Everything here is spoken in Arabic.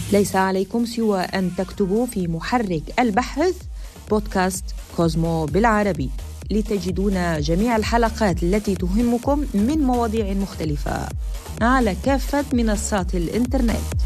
ليس عليكم سوى أن تكتبوا في محرك البحث بودكاست كوزمو بالعربي لتجدون جميع الحلقات التي تهمكم من مواضيع مختلفة على كافة منصات الإنترنت.